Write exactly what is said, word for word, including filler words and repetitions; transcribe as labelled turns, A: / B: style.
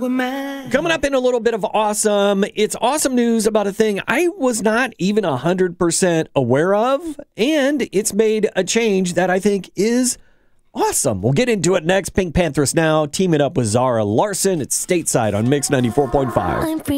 A: were mine.
B: Coming up in a little bit of awesome, it's awesome news about a thing I was not even one hundred percent aware of, and it's made a change that I think is awesome. We'll get into it next. Pink Panthers now, teaming up with Zara Larson. It's Stateside on Mix ninety-four point five.
A: I'm free.